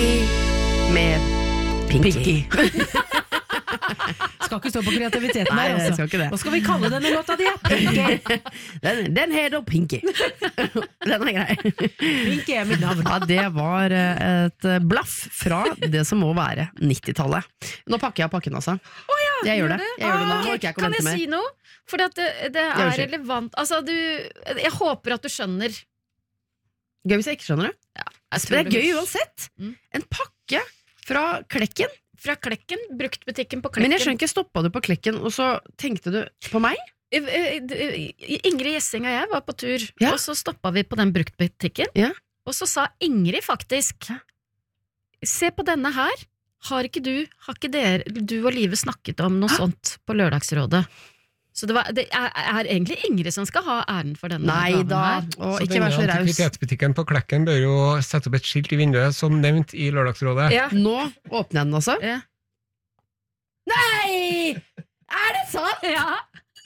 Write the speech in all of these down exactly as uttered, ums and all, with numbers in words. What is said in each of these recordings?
Pinky med Pinky. Pinky. Skal ikke stå på kreativiteten Nei, der, altså. skal ikke det. Hva skal vi kalle denne låta di? Pinky. Den, den heter Pinky. Den er grei. Pinky er mitt navn. Ja, det var et blaff fra det som må være nittitallet. Nå pakker jeg pakken, altså. Å ja, jeg gjør det. Jeg gjør det nå. Ah, Orker jeg ikke å kan vente jeg mer. si noe? For det, det er Ja, relevant. Altså, du, jeg håper at du skjønner. Gøy hvis jeg ikke skjønner det. Ja, Men det er gøy uansett. Mm. En pakke fra Klekken. Fra Klekken, bruktbutikken på Klekken. Men jeg skjønner ikke, stoppet du på Klekken, og så tenkte du på meg? Ingrid Gjessing og jeg var på tur, Ja. og så stoppet vi på den bruktbutikken, Ja. og så sa Ingrid faktisk, se på denne her, har ikke du, har ikke dere, du og Live snakket om noe Hæ? sånt på lørdagsrådet? Så det, var, det er, er egentlig Ingrid som skal ha æren for denne Nei gaven da, her. og Så ikke vær så denne raus. antikvitetsbutikken på Klekken bør jo sette opp et skilt i vinduet, som nevnt i lørdagsrådet. Ja. Nå åpner jeg den altså. Ja. Nei! Er det sant? Ja.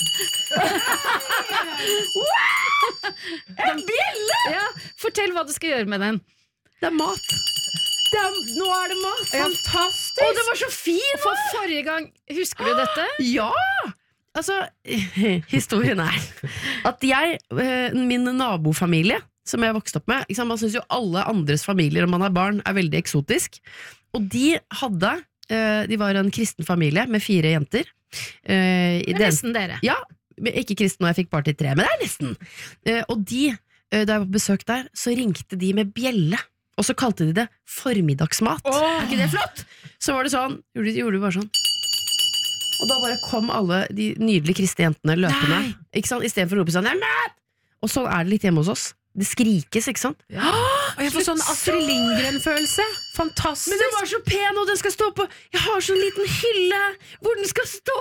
En bjelle! Ja, fortell hva du skal gjøre med den. Det er mat. Det er, nå er det mat. Fantastisk! Å, det var så fin! For forrige gang, husker du dette? Ja! Altså, historien er at jeg, eh, min nabofamilie, som jeg vokste opp med, ikke sant, man synes jo alle andres familier om man har barn er veldig eksotisk, og de hadde, eh, de var en kristen familie med fire jenter. Eh, i Det er den- nesten dere. Ja, ikke kristen, og jeg fikk bare til tre, men det er nesten. Eh, og de, eh, da jeg var på besøk der, så ringte de med bjelle, og så kalte de det formiddagsmat. Er ikke det flott? Så var det sånn, gjorde de, gjorde de bare sånn. Og da bare kom alle de nydelige kristne jentene løpende. Nei. Ikke sant? I stedet for å rope sånn, «Nei, mat!» Og sånn er det litt hjemme hos oss. Det skrikes, ikke sant? Og jeg får sånn Astrid Lindgren-følelse. Fantastisk. Men den var så pen, og den skal stå på. Jeg har sånn liten hylle hvor den skal stå.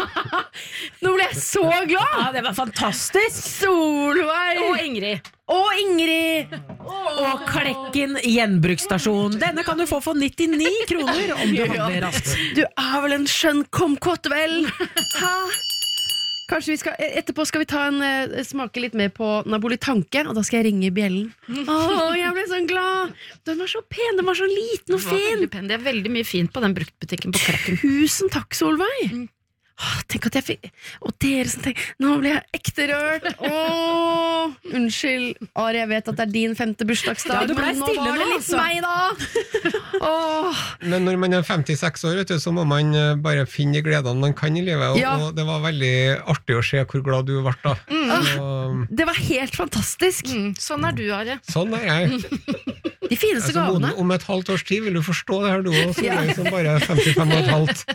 Nå ble jeg så glad. Ja, det var fantastisk. Solveig Og Ingrid. og Ingrid. Og Klekken gjenbruksstasjon. Denne kan du få for nittini kroner om du handler raskt. Du er vel en skjønn komkott, vel? Hæ? Kanskje vi skal, etterpå skal vi ta en eh, smake litt mer på napolitanke, og da skal jeg ringe bjellen. Åh, jeg ble sånn glad. Den var så pen, den var så liten og Det var fin. veldig pen. Det er veldig mye fint på den bruktbutikken på Klekken. Tusen takk, Solveig. Åh, tenk at jeg fikk, og dere som tenker, nå ble jeg ekte rørt. Åh, unnskyld, Ari, jeg vet at det er din femte bursdagsdag, Ja, du ble men nå stille var det nå, litt altså. meg da. Åh, Men når man er femtiseks år, vet du, så må man eh, bare finne de gledene man kan i livet, og, Ja. og det var veldig artig å se hvor glad du ble da. Og, det var helt fantastisk. Mm, sånn er du, Are. sånn er jeg. De fineste Altså, gavene. om, om et halvt års tid vil du forstå det her du også, Ja. som bare er femtifem og et halvt.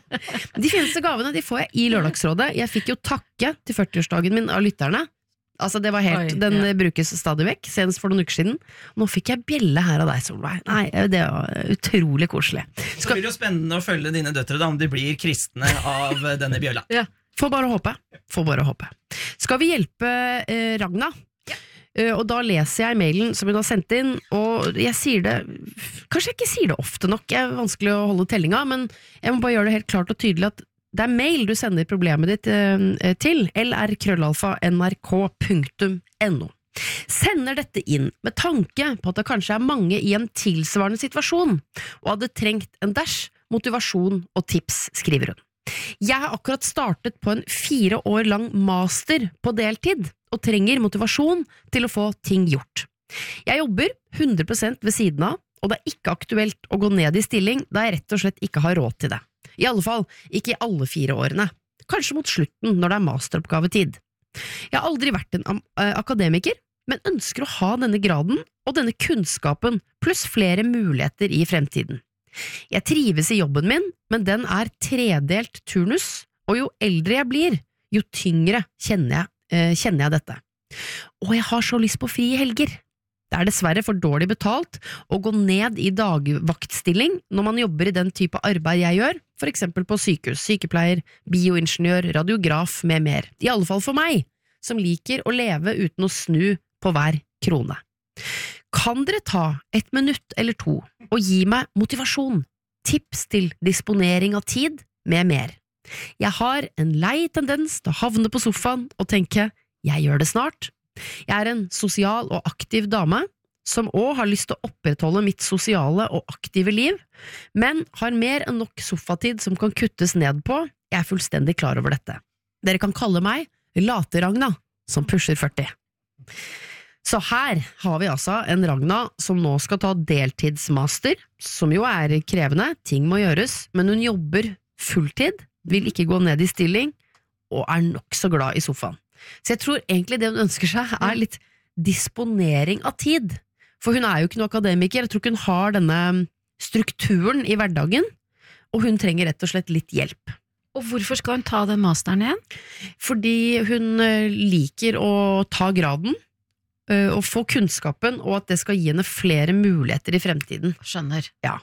De fineste gavene de får jeg i lørdagsrådet. Jeg fikk jo takke til førtiårsdagen min av lytterne. Altså det var helt, Oi, Den ja. brukes stadig vekk, senest for noen uker siden. Nå fikk jeg bjelle her av deg, Solveig. Nei, det var utrolig koselig. Så blir det jo spennende å følge dine døtre da, om de blir kristne av denne bjølla. Får bare håpe. Får bare håpe. Skal vi hjelpe eh, Ragna? Eh, og da leser jeg mailen som hun har sendt inn, og jeg sier det kanskje jeg ikke sier det ofte nok, det er vanskelig å holde tellinga, men jeg må bare gjøre det helt klart og tydelig at det er mail du sender problemet ditt eh, til lr krøllalfa nrk punktum no. Sender dette inn med tanke på at det kanskje er mange i en tilsvarende situasjon, og hadde trengt en dash, motivasjon og tips, skriver hun. Jeg har akkurat startet på en fire år lang master på deltid, og trenger motivasjon til å få ting gjort. Jeg jobber hundre prosent ved siden av, og det er ikke aktuelt å gå ned i stilling, da jeg rett og slett ikke har råd til det. I alle fall ikke i alle fire årene. Kanskje mot slutten når det er masteroppgavetid. Jeg har aldri vært en am- eh, akademiker, men ønsker å ha denne graden og denne kunnskapen, pluss flere muligheter i fremtiden. Jeg trives i jobben min, men den er tredelt turnus, og jo eldre jeg blir, jo tyngre kjenner jeg, eh, kjenner jeg dette. Og jeg har så lyst på fri i helger. Det er dessverre for dårlig betalt å gå ned i dagvaktstilling når man jobber i den type arbeid jeg gjør, for eksempel på sykehus, sykepleier, bioingeniør, radiograf med mer. I alle fall for meg, som liker å leve uten å snu på hver krone. Kan dere ta et minutt eller to og gi meg motivasjon, tips til disponering av tid, med mer? Jeg har en lei tendens til å havne på sofaen og tenke, jeg gjør det snart. Jeg er en sosial og aktiv dame, som også har lyst til å opprettholde mitt sosiale og aktive liv, men har mer enn nok sofatid som kan kuttes ned på. Jeg er fullstendig klar over dette. Dere kan kalle meg Late-Ragna, som pusher førti. Så her har vi altså en Ragna som nå skal ta deltidsmaster, som jo er krevende, ting må gjøres, men hun jobber fulltid, vil ikke gå ned i stilling, og er nok så glad i sofaen. Så jeg tror egentlig det hun ønsker seg er litt disponering av tid. For hun er jo ikke noe akademiker, jeg tror ikke hun har denne strukturen i hverdagen, og hun trenger rett og slett litt hjelp. Og hvorfor skal hun ta den masteren igjen? Fordi hun liker å ta graden, og få kunnskapen, og at det skal gi henne flere muligheter i fremtiden. Skjønner. Ja.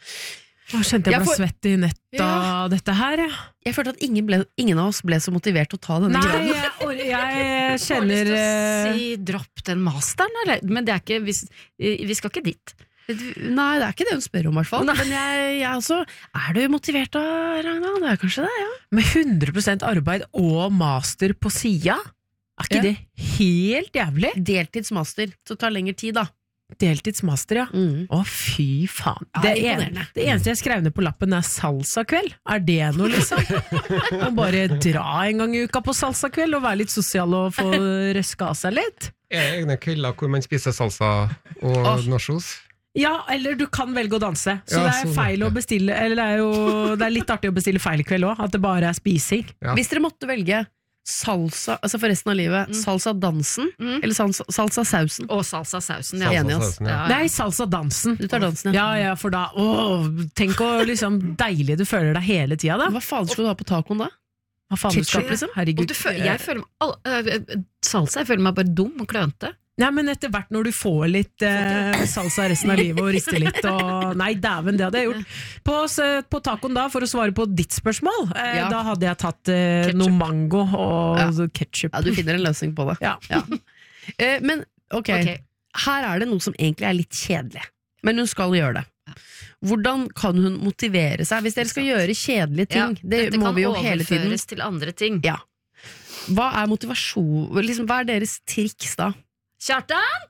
Nå kjente jeg ble Jeg får- svett i nett av Ja. dette her, ja. Jeg følte at ingen, ble, ingen av oss ble så motivert til å ta denne Nei, graden. jeg, or- jeg Har lyst kjenner til å eh, si dropp den masteren, eller? Men det er ikke, vi, vi skal ikke dit. Nei, det er ikke det hun spør om, i hvert fall. Men jeg, jeg også, er du motivert da, Ragna? Det er kanskje det, ja. med hundre prosent arbeid og master på sida. Er ikke Ja. det helt jævlig? Deltidsmaster, så det tar lengre tid da. Deltidsmaster, ja. Mm. Å, fy faen. Ja, Det, det er en, imponerende. det eneste jeg skrev ned på lappen er salsakveld. Er det noe, liksom? Å bare dra en gang i uka på salsakveld og være litt sosial og få røska av seg litt? Er det egne kvelder hvor man spiser salsa og Åh. nachos? Ja, eller du kan velge å danse. Så Ja, det er sånn, feil å ja. bestille. Eller det er jo det er litt artig å bestille feil i kveld òg, at det bare er spising. Ja. Hvis dere måtte velge salsa, altså for resten av livet, Mm. salsa-dansen, Mm. eller salsa- salsa-sausen? Og salsa-sausen, ja. Salsa. Enig, ass. Salsasausen, ja. Ja, ja. Nei, salsa-dansen. Du tar dansen, ja. Ja, ja, for da Åh, tenk å liksom deilig du føler deg hele tida, da. Hva faen skal du ha på tacoen da? Hva faen du skal Ketchup, liksom? Herregud. Og du føler, jeg føler meg all, øh, salsa, jeg føler meg bare dum og klønete. Nei, men etter hvert når du får litt eh, salsa resten av livet og rister litt og Nei, dæven, det hadde jeg gjort. På, s- på tacoen da, for å svare på ditt spørsmål, eh, Ja. da hadde jeg tatt eh, Ketchup. noe mango og Ja. ketchup. Ja, du finner en løsning på det. Ja. Eh, men, ok, Ok. her er det noe som egentlig er litt kjedelig. Men hun skal gjøre det. Hvordan kan hun motivere seg? Hvis dere skal gjøre kjedelige ting, det dette må kan vi jo hele tiden. overføres til andre ting. Ja. Hva er motivasjon? Liksom, hva er deres triks da? Kjartan!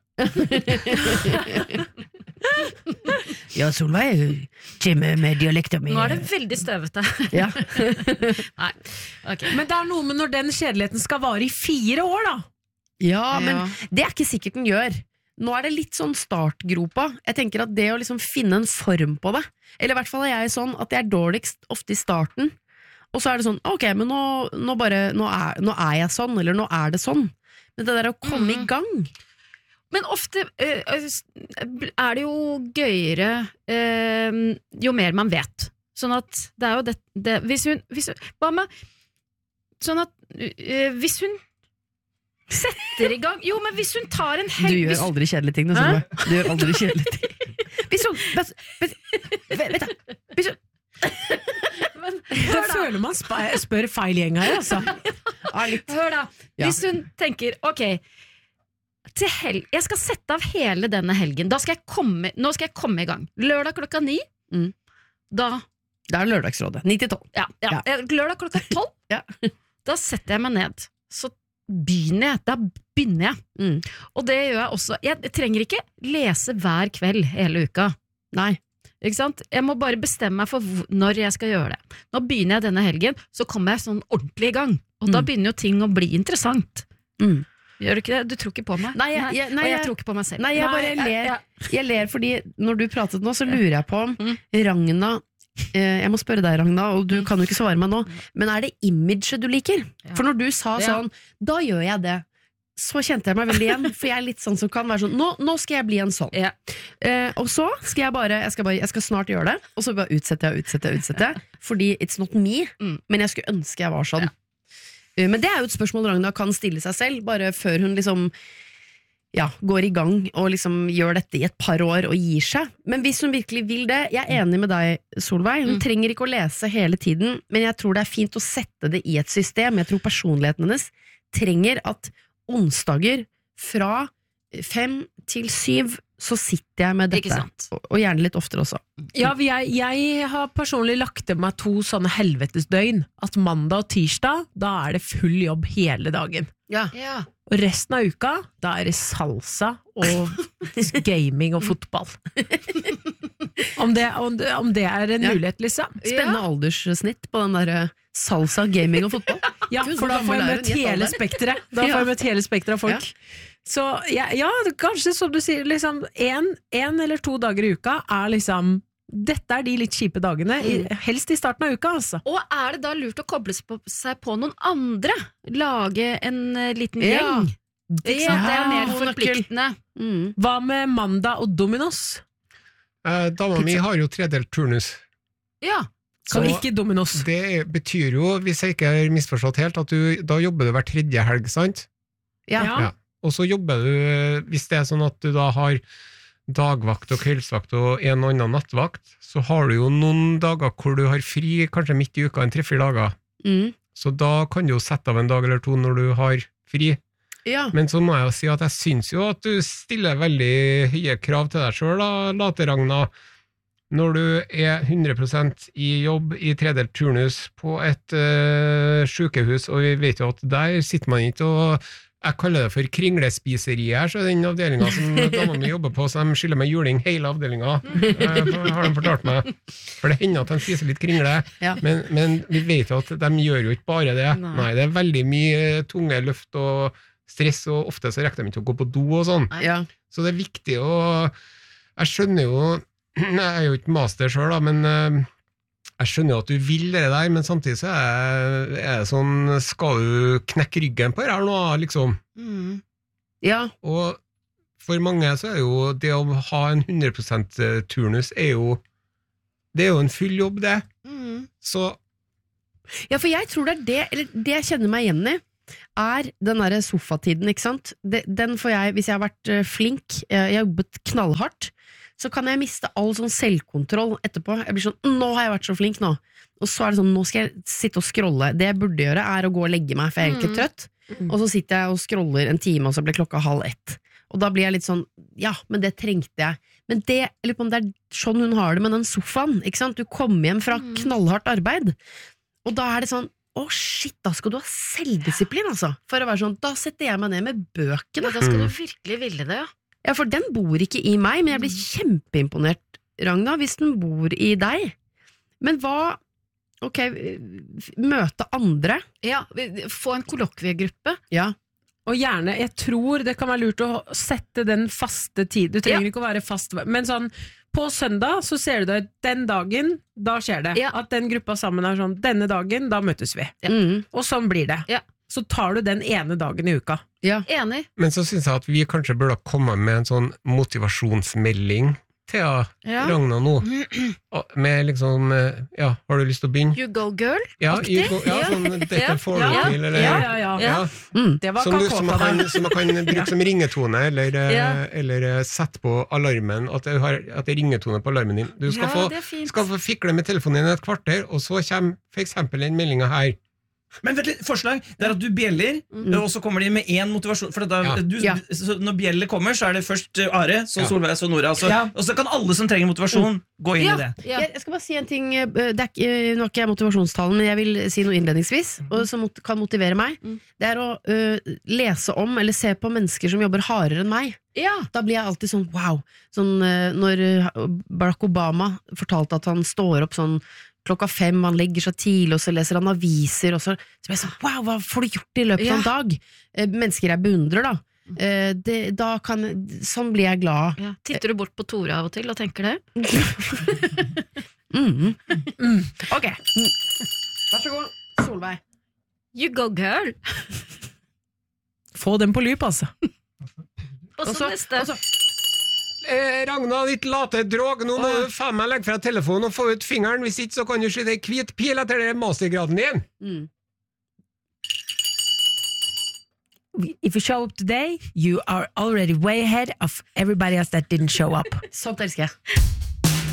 Ja, Solveig, Jimmy med dialekta mi. Nå er det veldig støvete. Ja. Nei, ok. Men det er noe med når den kjedeligheten skal vare i fire år, da. ja, men Ja. det er ikke sikkert den gjør. Nå er det litt sånn startgropa. Jeg tenker at det å liksom finne en form på det, eller i hvert fall er jeg sånn at jeg er dårligst ofte i starten, og så er det sånn, ok, men nå, nå bare, nå er, nå er jeg sånn, eller nå er det sånn. Men det der å komme Mhm. i gang. Men ofte øh, er det jo gøyere øh, jo mer man vet. Sånn at det er jo det, det hvis, hun, hvis hun Hva med Sånn at øh, hvis hun setter i gang Jo, men hvis hun tar en Du helg gjør hvis, aldri kjedelige ting, du, Hæ? Solveig. Du gjør aldri kjedelige ting. Hvis hun, vet, vet, vet, vet, hvis hun, men, Jeg hør, da, føler man sp spør feil gjeng her, altså. ja, litt. hør da. Ja. Hvis hun tenker ok, til helg, jeg skal sette av hele denne helgen. Da skal jeg komme, nå skal jeg komme i gang. Lørdag klokka ni. Mm. Da Det er Lørdagsrådet. Ni til tolv. Ja, ja. Lørdag klokka tolv, Ja. da setter jeg meg ned. Så begynner jeg. Da begynner jeg. Mm. Og det gjør jeg også. Jeg trenger ikke lese hver kveld hele uka. Nei. Ikke sant? Jeg må bare bestemme meg for hvor- når jeg skal gjøre det. Nå begynner jeg denne helgen, så kommer jeg sånn ordentlig i gang. Og da Mm. begynner jo ting å bli interessant. Mm. Gjør du ikke det? Du tror ikke på meg? Nei, jeg- jeg- nei, og jeg jeg- tror ikke på meg selv. Nei, jeg bare jeg- ler. jeg- Jeg ler fordi når du pratet nå, så lurer jeg på om Mm. Ragna eh, Jeg må spørre deg, Ragna, og du Mm. kan jo ikke svare meg nå, men er det imaget du liker? Ja. For når du sa Ja. sånn, da gjør jeg det, så kjente jeg meg veldig igjen, for jeg er litt sånn som kan være sånn, nå, nå skal jeg bli en sånn. Ja. Eh, og så skal jeg bare, jeg skal bare, jeg skal snart gjøre det, og så bare utsette jeg, utsette jeg, utsette jeg, fordi it's not me, Mm. men jeg skulle ønske jeg var sånn. Ja. Eh, men det er jo et spørsmål Ragna kan stille seg selv, bare før hun liksom ja, går i gang og liksom gjør dette i et par år og gir seg. Men hvis hun virkelig vil det, jeg er enig med deg, Solveig, hun Mm. trenger ikke å lese hele tiden, men jeg tror det er fint å sette det i et system. Jeg tror personligheten hennes trenger at onsdager fra fem til syv, så sitter jeg med Ikke dette. sant? Og, og gjerne litt oftere også. Ja, jeg, jeg har personlig lagt til meg to sånne helvetesdøgn. At mandag og tirsdag, da er det full jobb hele dagen. Ja. Ja. Og resten av uka, da er det salsa og gaming og fotball. Om det, om det, om det er en Ja. mulighet, liksom. Spennende alderssnitt på den der salsa, gaming og fotball. Ja, Gud, for hvor da får gammel jeg er møtt hun i et hele alder? spektret. Da Ja. får jeg møtt hele spektret av folk. Så ja, ja, kanskje som du sier, liksom en, en eller to dager i uka er liksom, dette er de litt kjipe dagene, i, helst i starten av uka, altså. Og er det da lurt å koble seg på, seg på noen andre? Lage en eh, liten Ja. gjeng? Ikke sant? Det er mer Ja, forpliktende. Mm. Hva med mandag og Dominos? Eh, Dama mi har jo tredelt turnus. Ja. Så Så- ikke Dominos. Det betyr jo, hvis jeg ikke har misforstått helt, at du, da jobber du hver tredje helg, sant? Ja. Ja. Ja. Og så jobber du, hvis det er sånn at du da har dagvakt og kveldsvakt og en og annen nattvakt, så har du jo noen dager hvor du har fri, kanskje midt i uka, en tre-fire dager. Mm. Så da kan du jo sette av en dag eller to når du har fri. Ja. Men så må jeg jo si at jeg syns jo at du stiller veldig høye krav til deg sjøl, da, Late Ragna. Når du er hundre prosent i jobb i tredelt turnus på et uh, sykehus, og vi vet jo at der sitter man ikke og jeg kaller det for kringlespiseriet her, så den avdelinga som dama mi jobber på, så de skylder meg juling hele avdelinga, uh, har de fortalt meg. For det hender at de spiser litt kringle, Ja. men, men vi vet jo at de gjør jo ikke bare det. Nei. Nei, det er veldig mye tunge løft og stress, og ofte så rekker de ikke å gå på do og sånn. Ja. Så det er viktig å Jeg skjønner jo Jeg er jo ikke master sjøl, da, men eh, jeg skjønner jo at du vil det der, men samtidig så er, er det sånn Skal du knekke ryggen på det her nå, liksom? Mm. Ja. Og for mange så er jo det å ha en hundre prosent turnus er jo Det er jo en full jobb, det. Mm. Så Ja, for jeg tror det er det, eller det jeg kjenner meg igjen i, er den der sofatiden, ikke sant? Det, den får jeg, hvis jeg har vært eh, flink, jeg jeg har jobbet knallhardt, så kan jeg miste all sånn selvkontroll etterpå. Jeg blir sånn, nå har jeg vært så flink nå. Og så er det sånn, nå skal jeg sitte og scrolle. Det jeg burde gjøre er å gå og legge meg, for jeg er egentlig Mm. trøtt. Og så sitter jeg og scroller en time, og så blir klokka halv ett. Og da blir jeg litt sånn, ja, men det trengte jeg. Men det, jeg lurer på om det er sånn hun har det med den sofaen, ikke sant? Du kommer hjem fra Mm. knallhardt arbeid, og da er det sånn, å shit, da skal du ha selvdisiplin, altså. For å være sånn, da setter jeg meg ned med bøkene. Ja, da skal du virkelig ville det, ja. Ja, for den bor ikke i meg, men jeg blir kjempeimponert, Ragna, hvis den bor i deg. Men hva, ok, møte andre? Ja, vi- få en kollokviegruppe. Ja. Og gjerne, jeg tror det kan være lurt å sette den faste tid. Du trenger ikke å være fast, men sånn, på søndag så ser du det, den dagen, da skjer det. Ja. At den gruppa sammen er sånn, denne dagen, da møtes vi. Ja. Mm. Og sånn blir det. Ja. Så tar du den ene dagen i uka. Ja. Enig. Men så syns jeg at vi kanskje burde komme med en sånn motivasjonsmelding til Ja. Ragna nå. Og Med liksom eh, Ja, har du lyst til å begynne? You go girl. Ja, Aktig. i, ja, Ja. sånn dette Ja. får du Ja. til, eller Ja, ja, ja. Ja. Mm. Det var Som, du, som, man kakota kan, det. som man kan bruke som ringetone, eller, eh, Ja. eller eh, sette på alarmen, at det, har, at det er ringetone på alarmen din. Du skal, Ja, få, det er fint. skal få fikle med telefonen din et kvarter, og så kommer for eksempel den meldinga her. Men vent litt, forslag, det er at du bjeller, og så kommer de med én motivasjon. For da, Ja. du, Ja. så når bjellet kommer, så er det først eh, Are, så Ja. Solveig, så Nora. Så, Ja. Og så kan alle som trenger motivasjon, gå inn Ja. i det. Ja. Jeg jeg skal bare si en ting, eh, det er ikke, nå har ikke jeg motivasjonstalen, men jeg vil si noe innledningsvis, og som mot- kan motivere meg. Mm. Det er å eh, lese om, eller se på mennesker som jobber hardere enn meg. Ja. Da blir jeg alltid sånn, wow. Sånn, eh, når eh, Barack Obama fortalte at han står opp sånn klokka fem, han legger seg tidlig, og så leser han aviser, og så, så blir jeg sånn, wow, hva får du gjort i løpet av en dag? Eh, mennesker jeg beundrer, da. Eh, det, da kan, sånn blir jeg glad. Ja. Titter du bort på Tore av og til og tenker det? Mm. Mm. Ok. Mm. Vær så god, Solveig. You go girl. Få den på loop, altså. Og så Og så- neste. og så- Eh, Ragna, ditt late drog, nå må du faen meg legge fra telefonen og få ut fingeren, hvis ikke så kan du skyte ei hvit pil etter det mastergraden din. Mm. If you show up today, you are already way ahead of everybody else that didn't show up. Sånt elsker jeg.